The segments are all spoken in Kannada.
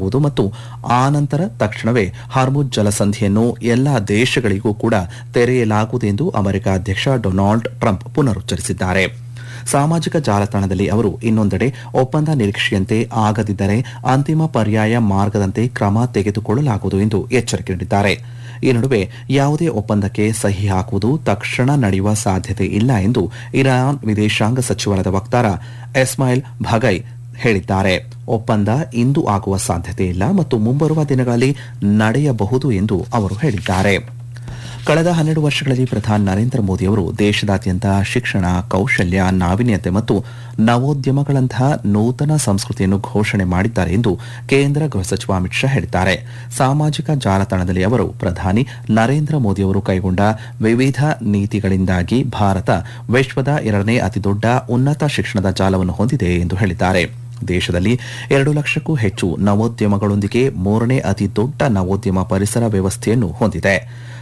ಮಾಡಲಾಗುವುದು ಮತ್ತು ಆನಂತರ ತಕ್ಷಣವೇ ಹಾರ್ಮುಜ್ ಜಲಸಂಧಿಯನ್ನು ಎಲ್ಲಾ ದೇಶಗಳಿಗೂ ಕೂಡ ತೆರೆಯಲಾಗುವುದು ಎಂದು ಅಮೆರಿಕ ಅಧ್ಯಕ್ಷ ಡೊನಾಲ್ಡ್ ಟ್ರಂಪ್ ಪುನರುಚ್ಚರಿಸಿದ್ದಾರೆ. ಸಾಮಾಜಿಕ ಜಾಲತಾಣದಲ್ಲಿ ಅವರು ಇನ್ನೊಂದೆಡೆ ಒಪ್ಪಂದ ನಿರೀಕ್ಷೆಯಂತೆ ಆಗದಿದ್ದರೆ ಅಂತಿಮ ಪರ್ಯಾಯ ಮಾರ್ಗದಂತೆ ಕ್ರಮ ತೆಗೆದುಕೊಳ್ಳಲಾಗುವುದು ಎಂದು ಎಚ್ಚರಿಕೆ ನೀಡಿದ್ದಾರೆ. ಈ ನಡುವೆ ಯಾವುದೇ ಒಪ್ಪಂದಕ್ಕೆ ಸಹಿ ಹಾಕುವುದು ತಕ್ಷಣ ನಡೆಯುವ ಸಾಧ್ಯತೆ ಇಲ್ಲ ಎಂದು ಇರಾನ್ ವಿದೇಶಾಂಗ ಸಚಿವಾಲಯದ ವಕ್ತಾರ ಇಸ್ಮಾಯಿಲ್ ಬಘೈ ಹೇಳಿದ್ದಾರೆ. ಒಪ್ಪಂದ ಇಂದು ಆಗುವ ಸಾಧ್ಯತೆ ಇಲ್ಲ ಮತ್ತು ಮುಂಬರುವ ದಿನಗಳಲ್ಲಿ ನಡೆಯಬಹುದು ಎಂದು ಅವರು ಹೇಳಿದ್ದಾರೆ. ಕಳೆದ 12 ವರ್ಷಗಳಲ್ಲಿ ಪ್ರಧಾನಿ ನರೇಂದ್ರ ಮೋದಿ ಅವರು ದೇಶದಾದ್ಯಂತ ಶಿಕ್ಷಣ, ಕೌಶಲ್ಯ, ನಾವೀನ್ಯತೆ ಮತ್ತು ನವೋದ್ಯಮಗಳಂತಹ ನೂತನ ಸಂಸ್ಕೃತಿಯನ್ನು ಘೋಷಣೆ ಮಾಡಿದ್ದಾರೆ ಎಂದು ಕೇಂದ್ರ ಗೃಹ ಸಚಿವ ಅಮಿತ್ ಶಾ ಹೇಳಿದ್ದಾರೆ. ಸಾಮಾಜಿಕ ಜಾಲತಾಣದಲ್ಲಿ ಅವರು ಪ್ರಧಾನಿ ನರೇಂದ್ರ ಮೋದಿ ಅವರು ಕೈಗೊಂಡ ವಿವಿಧ ನೀತಿಗಳಿಂದಾಗಿ ಭಾರತ ವಿಶ್ವದ 2ನೇ ಅತಿದೊಡ್ಡ ಉನ್ನತ ಶಿಕ್ಷಣದ ಜಾಲವನ್ನು ಹೊಂದಿದೆ ಎಂದು ಹೇಳಿದ್ದಾರೆ. ದೇಶದಲ್ಲಿ 2 ಲಕ್ಷಕ್ಕೂ ಹೆಚ್ಚು ನವೋದ್ಯಮಗಳೊಂದಿಗೆ 3ನೇ ಅತಿ ದೊಡ್ಡ ನವೋದ್ಯಮ ಪರಿಸರ ವ್ಯವಸ್ಥೆಯನ್ನು ಹೊಂದಿದೆ.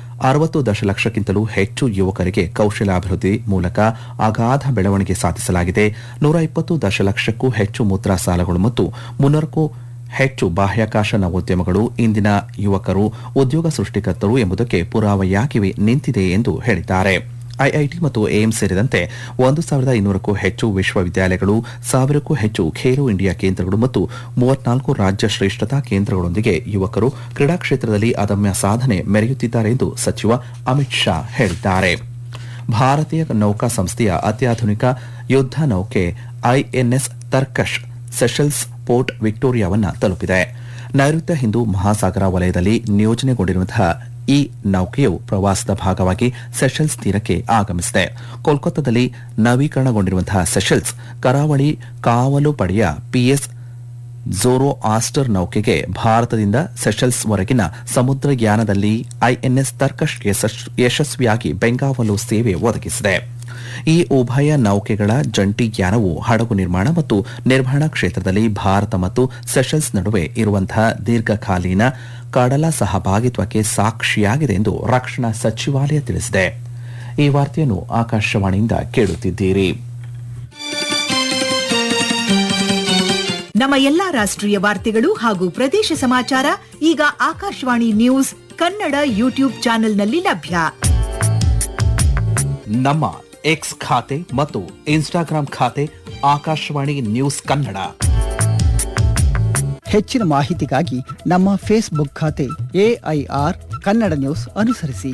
60 ದಶಲಕ್ಷಕ್ಕಿಂತಲೂ ಹೆಚ್ಚು ಯುವಕರಿಗೆ ಕೌಶಲ್ಯಾಭಿವೃದ್ಧಿ ಮೂಲಕ ಅಗಾಧ ಬೆಳವಣಿಗೆ ಸಾಧಿಸಲಾಗಿದೆ. 120 ದಶಲಕ್ಷಕ್ಕೂ ಹೆಚ್ಚು ಮುದ್ರಾ ಸಾಲಗಳು ಮತ್ತು 300ಕ್ಕೂ ಹೆಚ್ಚು ಬಾಹ್ಯಾಕಾಶ ನವೋದ್ಯಮಗಳು ಇಂದಿನ ಯುವಕರು ಉದ್ಯೋಗ ಸೃಷ್ಟಿಕರ್ತರು ಎಂಬುದಕ್ಕೆ ಪುರಾವೆಯಾಗಿ ನಿಂತಿದೆ ಎಂದು ಹೇಳಿದ್ದಾರೆ. ಐಐಟಿ ಮತ್ತು ಏಮ್ಸ್ ಸೇರಿದಂತೆ 1200ಕ್ಕೂ ಹೆಚ್ಚು ವಿಶ್ವವಿದ್ಯಾಲಯಗಳು, 1000ಕ್ಕೂ ಹೆಚ್ಚು ಖೇಲೋ ಇಂಡಿಯಾ ಕೇಂದ್ರಗಳು ಮತ್ತು 34 ರಾಜ್ಯ ಶ್ರೇಷ್ಠತಾ ಕೇಂದ್ರಗಳೊಂದಿಗೆ ಯುವಕರು ಕ್ರೀಡಾ ಕ್ಷೇತ್ರದಲ್ಲಿ ಅದಮ್ಯ ಸಾಧನೆ ಮೆರೆಯುತ್ತಿದ್ದಾರೆ ಎಂದು ಸಚಿವ ಅಮಿತ್ ಶಾ ಹೇಳಿದ್ದಾರೆ. ಭಾರತೀಯ ನೌಕಾ ಸಂಸ್ಥೆಯ ಅತ್ಯಾಧುನಿಕ ಯುದ್ಧ ನೌಕೆ ಐಎನ್ಎಸ್ ತರ್ಕಶ್ ಸೆಷೆಲ್ಸ್ ಪೋರ್ಟ್ ವಿಕ್ಟೋರಿಯಾವನ್ನು ತಲುಪಿದೆ. ನೈಋತ್ಯ ಹಿಂದೂ ಮಹಾಸಾಗರ ವಲಯದಲ್ಲಿ ನಿಯೋಜನೆಗೊಂಡಿರುವಂತಹ ಈ ನೌಕೆಯು ಪ್ರವಾಸದ ಭಾಗವಾಗಿ ಸೆಷೆಲ್ಸ್ ತೀರಕ್ಕೆ ಆಗಮಿಸಿದೆ. ಕೋಲ್ಕತ್ತಾದಲ್ಲಿ ನವೀಕರಣಗೊಂಡಿರುವಂತಹ ಸೆಷೆಲ್ಸ್ ಕರಾವಳಿ ಕಾವಲು ಪಡೆಯ ಪಿಎಸ್ ಝೋರೋ ಆಸ್ಟರ್ ನೌಕೆಗೆ ಭಾರತದಿಂದ ಸೆಷೆಲ್ಸ್ವರೆಗಿನ ಸಮುದ್ರಯಾನದಲ್ಲಿ ಐಎನ್ಎಸ್ ತರ್ಕಶ್ ಯಶಸ್ವಿಯಾಗಿ ಬೆಂಗಾವಲು ಸೇವೆ ಒದಗಿಸಿದೆ. ಈ ಉಭಯ ನೌಕೆಗಳ ಜಂಟಿ ಯಾನವು ಹಡಗು ನಿರ್ಮಾಣ ಮತ್ತು ನಿರ್ವಹಣಾ ಕ್ಷೇತ್ರದಲ್ಲಿ ಭಾರತ ಮತ್ತು ಸೆಷೆಲ್ಸ್ ನಡುವೆ ಇರುವಂತಹ ದೀರ್ಘಕಾಲೀನ ಕಡಲ ಸಹಭಾಗಿತ್ವಕ್ಕೆ ಸಾಕ್ಷಿಯಾಗಿದೆ ಎಂದು ರಕ್ಷಣಾ ಸಚಿವಾಲಯ ತಿಳಿಸಿದೆ. ಈ ವಾರ್ತೆಯನ್ನು ಆಕಾಶವಾಣಿಯಿಂದ ಕೇಳುತ್ತಿದ್ದೀರಿ. ನಮ್ಮ ಎಲ್ಲಾ ರಾಷ್ಟ್ರೀಯ ವಾರ್ತೆಗಳು ಹಾಗೂ ಪ್ರದೇಶ ಸಮಾಚಾರ ಈಗ ಆಕಾಶವಾಣಿ ನ್ಯೂಸ್ ಕನ್ನಡ ಯೂಟ್ಯೂಬ್ ಚಾನೆಲ್ನಲ್ಲಿ ಲಭ್ಯ. ನಮ್ಮ ಎಕ್ಸ್ ಖಾತೆ ಮತ್ತು ಇನ್ಸ್ಟಾಗ್ರಾಂ ಖಾತೆ ಆಕಾಶವಾಣಿ ನ್ಯೂಸ್ ಕನ್ನಡ. ಹೆಚ್ಚಿನ ಮಾಹಿತಿಗಾಗಿ ನಮ್ಮ ಫೇಸ್ಬುಕ್ ಖಾತೆ ಎಐಆರ್ ಕನ್ನಡ ನ್ಯೂಸ್ ಅನುಸರಿಸಿ.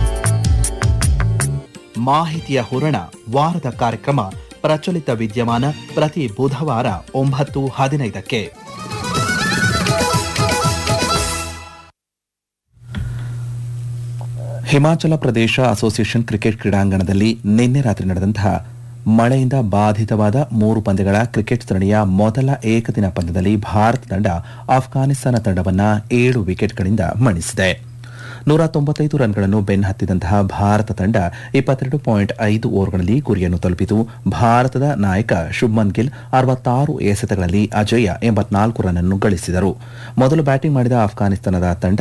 ಮಾಹಿತಿಯ ಹೂರಣ ವಾರದ ಕಾರ್ಯಕ್ರಮ ಪ್ರಚಲಿತ ವಿದ್ಯಮಾನ ಪ್ರತಿ ಬುಧವಾರ 9:15ಕ್ಕೆ. ಹಿಮಾಚಲ ಪ್ರದೇಶ ಅಸೋಸಿಯೇಷನ್ ಕ್ರಿಕೆಟ್ ಕ್ರೀಡಾಂಗಣದಲ್ಲಿ ನಿನ್ನೆ ರಾತ್ರಿ ನಡೆದಂತಹ ಮಳೆಯಿಂದ ಬಾಧಿತವಾದ 3 ಪಂದ್ಯಗಳ ಕ್ರಿಕೆಟ್ ಸರಣಿಯ ಮೊದಲ ಏಕದಿನ ಪಂದ್ಯದಲ್ಲಿ ಭಾರತ ತಂಡ ಆಫ್ಘಾನಿಸ್ತಾನ ತಂಡವನ್ನು 7 ವಿಕೆಟ್ಗಳಿಂದ ಮಣಿಸಿದೆ. 195 ರನ್ಗಳನ್ನು ಬೆನ್ನಹತ್ತಿದಂತಹ ಭಾರತ ತಂಡ 22.5 ಓವರ್ಗಳಲ್ಲಿ ಗುರಿಯನ್ನು ತಲುಪಿತು. ಭಾರತದ ನಾಯಕ ಶುಭ್ಮನ್ ಗಿಲ್ 66 ಎಸೆತಗಳಲ್ಲಿ ಅಜೇಯ 84 ರನ್ ಅನ್ನು ಗಳಿಸಿದರು. ಮೊದಲು ಬ್ಯಾಟಿಂಗ್ ಮಾಡಿದ ಆಫ್ಘಾನಿಸ್ತಾನದ ತಂಡ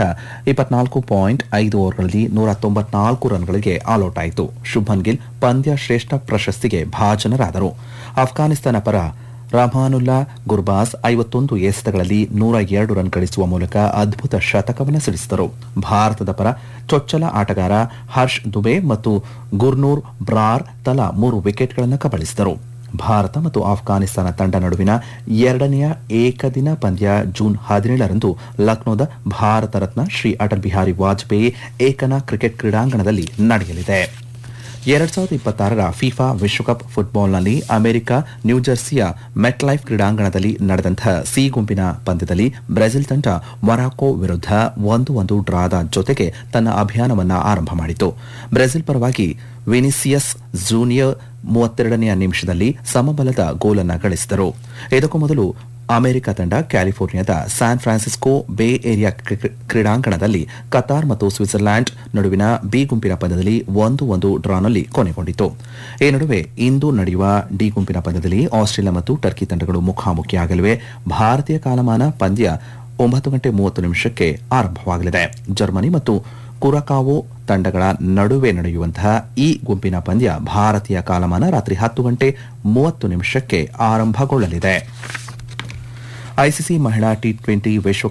24.5 ಓವರ್ಗಳಲ್ಲಿ 194 ರನ್ಗಳಿಗೆ ಆಲ್ಔಟ್ ಆಯಿತು. ಶುಭ್ಮನ್ ಗಿಲ್ ಪಂದ್ಯ ಶ್ರೇಷ್ಠ ಪ್ರಶಸ್ತಿಗೆ ಭಾಜನರಾದರು. ಆಫ್ಘಾನಿಸ್ತಾನ ಪರ ರಹಮಾನುಲ್ಲಾ ಗುರ್ಬಾಸ್ 51 ಎಸೆತಗಳಲ್ಲಿ 102 ರನ್ ಗಳಿಸುವ ಮೂಲಕ ಅದ್ಭುತ ಶತಕವನ್ನು ಸಿಡಿಸಿದರು. ಭಾರತದ ಪರ ಚೊಚ್ಚಲ ಆಟಗಾರ ಹರ್ಷ್ ದುಬೆ ಮತ್ತು ಗುರ್ನೂರ್ ಬ್ರಾರ್ ತಲಾ 3 ವಿಕೆಟ್ಗಳನ್ನು ಕಬಳಿಸಿದರು. ಭಾರತ ಮತ್ತು ಆಫ್ಘಾನಿಸ್ತಾನ ತಂಡ ನಡುವಿನ 2ನೇ ಏಕದಿನ ಪಂದ್ಯ ಜೂನ್ 17ರಂದು ಲಕ್ನೋದ ಭಾರತ ರತ್ನ ಶ್ರೀ ಅಟಲ್ ಬಿಹಾರಿ ವಾಜಪೇಯಿ ಏಕನಾ ಕ್ರಿಕೆಟ್ ಕ್ರೀಡಾಂಗಣದಲ್ಲಿ ನಡೆಯಲಿದೆ. 2026ರ ಫಿಫಾ ವಿಶ್ವಕಪ್ ಫುಟ್ಬಾಲ್ನಲ್ಲಿ ಅಮೆರಿಕ ನ್ಯೂಜೆರ್ಸಿಯ ಮೆಟ್ಲೈಫ್ ಕ್ರೀಡಾಂಗಣದಲ್ಲಿ ನಡೆದಂತಹ ಸಿ ಗುಂಪಿನ ಪಂದ್ಯದಲ್ಲಿ ಬ್ರೆಜಿಲ್ ತಂಡ ಮೊರಾಕೊ ವಿರುದ್ಧ 1-1 ಡ್ರಾದ ಜೊತೆಗೆ ತನ್ನ ಅಭಿಯಾನವನ್ನು ಆರಂಭ ಮಾಡಿತು. ಬ್ರೆಜಿಲ್ ಪರವಾಗಿ ವಿನಿಸಿಯಸ್ ಜೂನಿಯರ್ 32ನೇ ನಿಮಿಷದಲ್ಲಿ ಸಮಬಲದ ಗೋಲನ್ನು ಗಳಿಸಿದರು. ಇದಕ್ಕೂ ಮೊದಲು ಅಮೆರಿಕ ತಂಡ ಕ್ಯಾಲಿಫೋರ್ನಿಯಾದ ಸ್ಯಾನ್ ಫ್ರಾನ್ಸಿಸ್ಕೋ ಬೇ ಏರಿಯಾ ಕ್ರೀಡಾಂಗಣದಲ್ಲಿ ಕತಾರ್ ಮತ್ತು ಸ್ವಿಟ್ಜರ್ಲ್ಯಾಂಡ್ ನಡುವಿನ ಬಿ ಗುಂಪಿನ ಪಂದ್ಯದಲ್ಲಿ 1-1 ಡ್ರಾನಲ್ಲಿ ಕೊನೆಗೊಂಡಿತು. ಈ ನಡುವೆ ಇಂದು ನಡೆಯುವ ಡಿ ಗುಂಪಿನ ಪಂದ್ಯದಲ್ಲಿ ಆಸ್ಟ್ರೇಲಿಯಾ ಮತ್ತು ಟರ್ಕಿ ತಂಡಗಳು ಮುಖಾಮುಖಿಯಾಗಲಿವೆ. ಭಾರತೀಯ ಕಾಲಮಾನ ಪಂದ್ಯ 9:30 ಆರಂಭವಾಗಲಿದೆ. ಜರ್ಮನಿ ಮತ್ತು ಕುರಕಾವೋ ತಂಡಗಳ ನಡುವೆ ನಡೆಯುವಂತಹ ಈ ಗುಂಪಿನ ಪಂದ್ಯ ಭಾರತೀಯ ಕಾಲಮಾನ ರಾತ್ರಿ 10:30 ಆರಂಭಗೊಳ್ಳಲಿದೆ. ಐಸಿಸಿ ಮಹಿಳಾ ಟಿ20 ವಿಶ್ವ